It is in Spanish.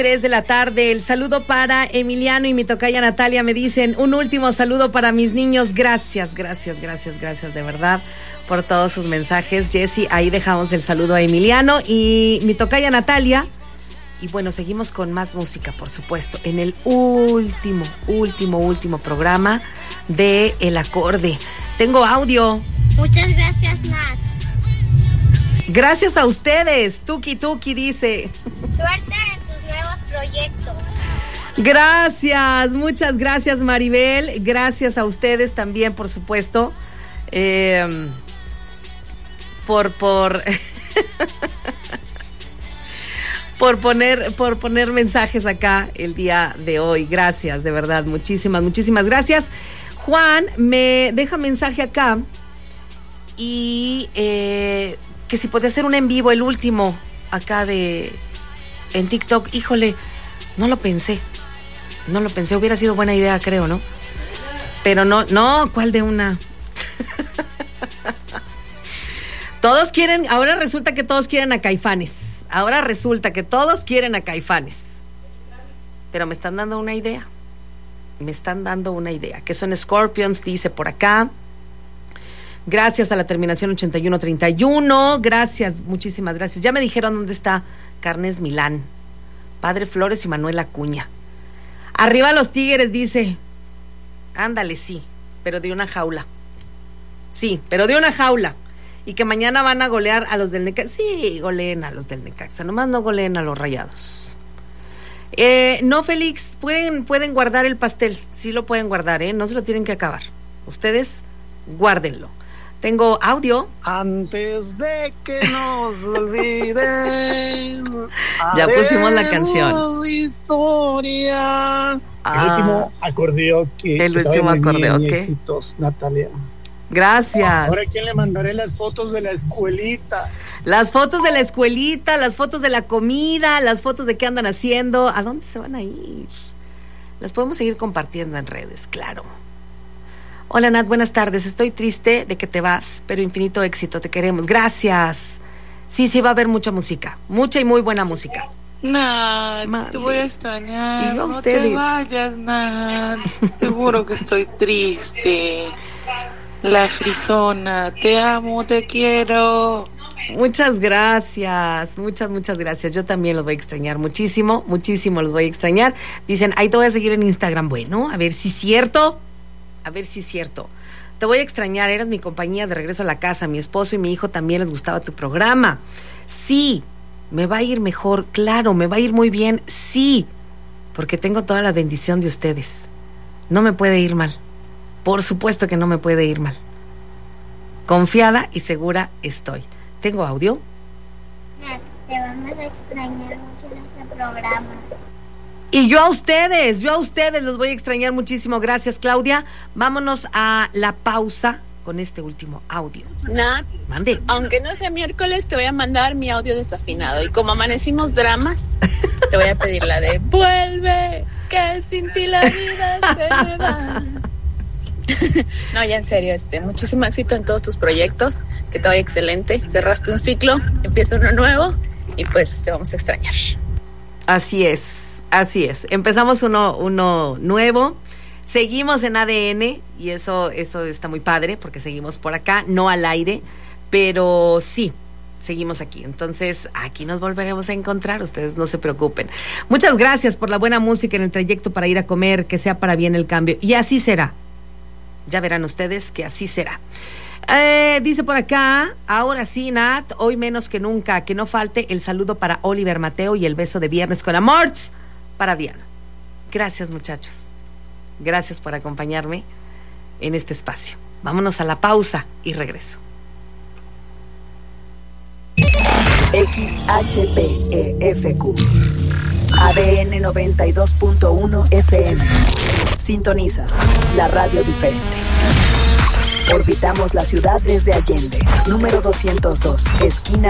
3 de la tarde, el saludo para Emiliano y mi tocaya Natalia. Me dicen un último saludo para mis niños. Gracias de verdad por todos sus mensajes. Jessy, ahí dejamos el saludo a Emiliano y mi tocaya Natalia. Y bueno, seguimos con más música, por supuesto, en el último programa de El Acorde. Tengo audio. Muchas gracias, Nat. Gracias a ustedes. Tuki dice. Suerte en tus nuevos proyectos. Gracias, muchas gracias, Maribel. Gracias a ustedes también, por supuesto, por poner mensajes acá el día de hoy. Gracias, de verdad, muchísimas gracias. Juan me deja mensaje acá y que si podía hacer un en vivo, el último acá en TikTok. Híjole, no lo pensé, hubiera sido buena idea, creo, ¿no? Pero no, ¿cuál de una? Todos quieren, ahora resulta que todos quieren a Caifanes. Pero me están dando una idea. Que son Scorpions, dice por acá. Gracias a la terminación 8131. Gracias, muchísimas gracias. Ya me dijeron dónde está Carnes Milán, Padre Flores y Manuel Acuña. Arriba los Tigres, dice. Ándale, sí, pero de una jaula. Y que mañana van a golear a los del Necaxa. Sí, goleen a los del Necaxa, nomás no goleen a los Rayados. No, Félix, pueden guardar el pastel. Sí lo pueden guardar, no se lo tienen que acabar. Ustedes guárdenlo. Tengo audio. Antes de que nos olviden. Ya pusimos la canción. Historia. El último acordeoque. Éxitos, Natalia. Gracias. Ahora, ¿quién le mandaré las fotos de la escuelita? Las fotos de la escuelita, las fotos de la comida, las fotos de qué andan haciendo. ¿A dónde se van a ir? Las podemos seguir compartiendo en redes, claro. Hola, Nat, buenas tardes. Estoy triste de que te vas, pero infinito éxito, te queremos. Gracias. Sí, va a haber mucha música, mucha y muy buena música. Nat, te voy a extrañar. Y yo a no ustedes. te vayas, Nat. Te juro que estoy triste. La frisona, te amo, te quiero. Muchas gracias, muchas gracias. Yo también los voy a extrañar muchísimo los voy a extrañar. Dicen, ahí te voy a seguir en Instagram. Bueno, a ver si es cierto. Te voy a extrañar, eras mi compañía de regreso a la casa. Mi esposo y mi hijo también les gustaba tu programa. Sí, me va a ir mejor, claro, me va a ir muy bien, sí, porque tengo toda la bendición de ustedes. No me puede ir mal. Por supuesto que no me puede ir mal. Confiada y segura estoy. ¿Tengo audio? Te vamos a extrañar mucho en este programa. Y yo a ustedes los voy a extrañar muchísimo. Gracias, Claudia. Vámonos a la pausa con este último audio. Nat, mande. Aunque no sea miércoles, te voy a mandar mi audio desafinado. Y como amanecimos dramas, te voy a pedir la de vuelve, que sin ti la vida se me va. No, ya en serio, muchísimo éxito en todos tus proyectos, que te vaya excelente. Cerraste un ciclo, empieza uno nuevo y pues te vamos a extrañar. Así es. Empezamos uno nuevo. Seguimos en ADN y eso está muy padre porque seguimos por acá, no al aire, pero sí, seguimos aquí. Entonces, aquí nos volveremos a encontrar, ustedes no se preocupen. Muchas gracias por la buena música en el trayecto para ir a comer, que sea para bien el cambio. Y así será. Ya verán ustedes que así será. Dice por acá, ahora sí, Nat, hoy menos que nunca, que no falte el saludo para Oliver Mateo y el beso de viernes con amorts para Diana. Gracias, muchachos. Gracias por acompañarme en este espacio. Vámonos a la pausa y regreso. XHPEFQ ADN 92.1 FM. Sintonizas la radio diferente. Orbitamos la ciudad desde Allende, número 202, esquina